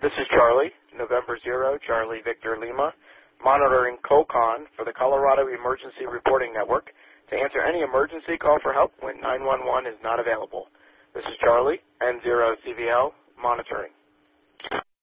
This is Charlie, November 0, Charlie Victor Lima, monitoring COCON for the Colorado Emergency Reporting Network to answer any emergency call for help when 911 is not available. This is Charlie, N0CVL, monitoring.